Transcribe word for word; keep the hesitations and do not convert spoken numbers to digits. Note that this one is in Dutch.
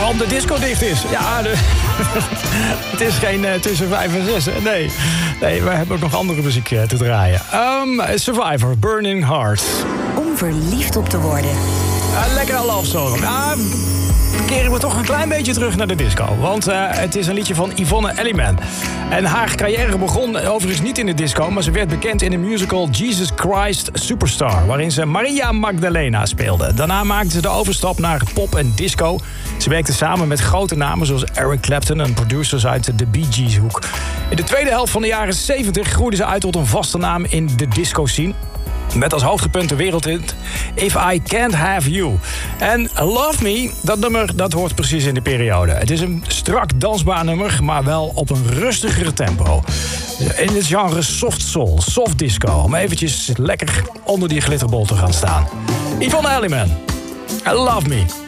waarom de disco dicht is. Ja, de, het is geen uh, tussen vijf en zes. Nee, nee, we hebben ook nog andere muziek uh, te draaien. Um, Survivor, Burning Heart. Om verliefd op te worden. Uh, lekker love song. Uh, keren we toch een klein beetje terug naar de disco. Want uh, het is een liedje van Yvonne Elliman. En haar carrière begon overigens niet in de disco, maar ze werd bekend in de musical Jesus Christ Superstar, waarin ze Maria Magdalena speelde. Daarna maakte ze de overstap naar pop en disco. Ze werkte samen met grote namen zoals Eric Clapton en producers uit de Bee Gees hoek. In de tweede helft van de jaren zeventig groeide ze uit tot een vaste naam in de disco-scene. Met als hoogtepunt de wereldhit If I Can't Have You. En Love Me, dat nummer, dat hoort precies in de periode. Het is een strak dansbaar nummer, maar wel op een rustigere tempo. In het genre soft soul, soft disco. Om eventjes lekker onder die glitterbol te gaan staan. Yvonne Elliman, Love Me.